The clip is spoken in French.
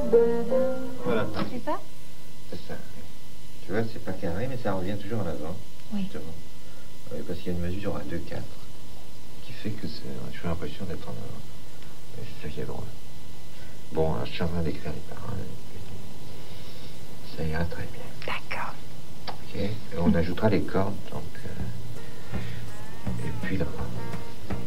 Voilà. C'est ça? C'est ça. Tu vois, c'est pas carré, mais ça revient toujours en avant. Oui. Justement. Parce qu'il y a une mesure à 2/4 qui fait que on a toujours l'impression d'être en avant. Et c'est ça qui est drôle. Bon, alors, je suis en train d'écrire les paroles. Ça ira très bien. D'accord. Ok. Et on ajoutera les cordes, donc. Et puis là.